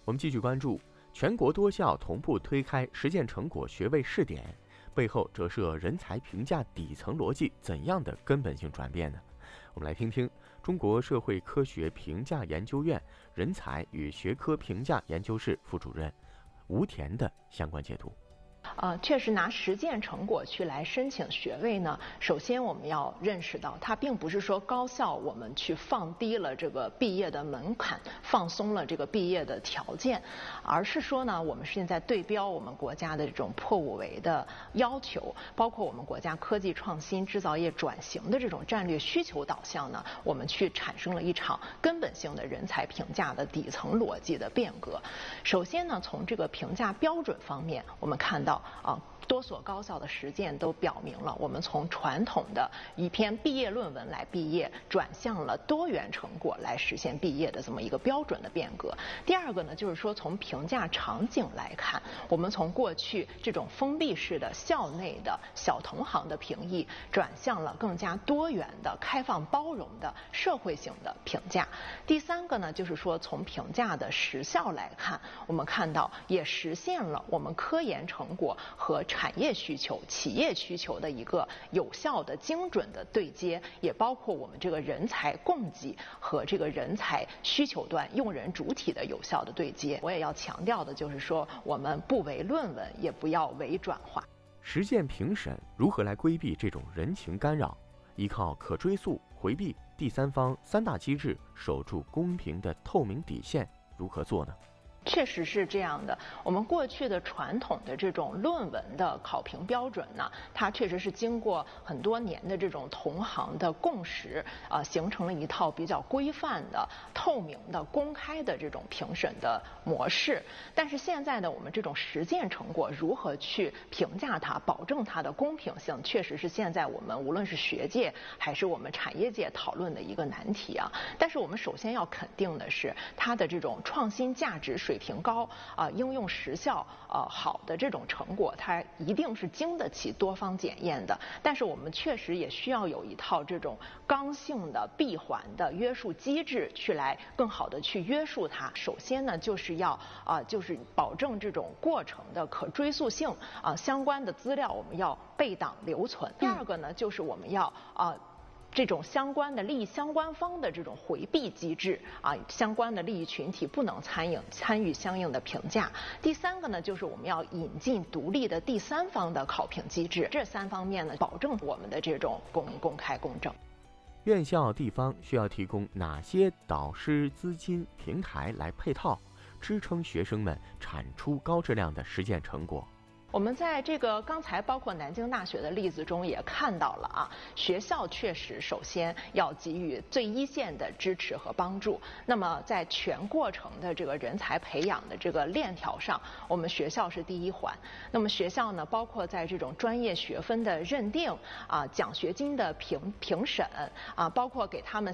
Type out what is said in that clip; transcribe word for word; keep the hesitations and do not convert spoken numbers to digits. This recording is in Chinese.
我们继续关注全国多校同步推开实践成果学位试点，背后折射人才评价底层逻辑怎样的根本性转变呢？我们来听听中国社会科学评价研究院人才与学科评价研究室副主任吴田的相关解读。 呃，确实拿实践成果去来申请学位呢，首先我们要认识到，它并不是说高校我们去放低了这个毕业的门槛，放松了这个毕业的条件，而是说呢，我们现在对标我们国家的这种破五维的要求，包括我们国家科技创新、制造业转型的这种战略需求导向呢，我们去产生了一场根本性的人才评价的底层逻辑的变革。首先呢，从这个评价标准方面，我们看到啊，多所高校的实践都表明了，我们从传统的一篇毕业论文来毕业，转向了多元成果来实现毕业的这么一个标准的变革。第二个呢，就是说从评价场景来看，我们从过去这种封闭式的校内的小同行的评议，转向了更加多元的、开放包容的社会性的评价。第三个呢，就是说从评价的时效来看，我们看到也实现了我们科研成果和产业需求、企业需求的一个有效的、精准的对接，也包括我们这个人才供给和这个人才需求端用人主体的有效的对接。我也要强调的就是说，我们不唯论文，也不要唯转化。 实践评审如何来规避这种人情干扰？依靠可追溯、回避、第三方三大机制，守住公平的透明底线，如何做呢？ 确实是这样的，我们过去的传统的这种论文的考评标准呢，它确实是经过很多年的这种同行的共识，啊、呃，形成了一套比较规范的、透明的、公开的这种评审的模式。但是现在呢，我们这种实践成果如何去评价它，保证它的公平性，确实是现在我们无论是学界还是我们产业界讨论的一个难题啊。但是我们首先要肯定的是，它的这种创新价值水平。水平高啊、呃，应用时效呃好的这种成果，它一定是经得起多方检验的。但是我们确实也需要有一套这种刚性的、闭环的约束机制，去来更好的去约束它。首先呢，就是要啊、呃，就是保证这种过程的可追溯性啊、呃，相关的资料我们要备档留存。第二个呢，就是我们要啊。呃这种相关的利益相关方的这种回避机制啊，相关的利益群体不能参与参与相应的评价。第三个呢，就是我们要引进独立的第三方的考评机制。这三方面呢，保证我们的这种公公开公正。 院校地方需要提供哪些导师、资金、平台来配套，支撑学生们产出高质量的实践成果？ 我们在这个刚才包括南京大学的例子中也看到了啊，学校确实首先要给予最一线的支持和帮助。那么在全过程的这个人才培养的这个链条上，我们学校是第一环。那么学校呢，包括在这种专业学分的认定啊、奖学金的评评审啊，包括给他们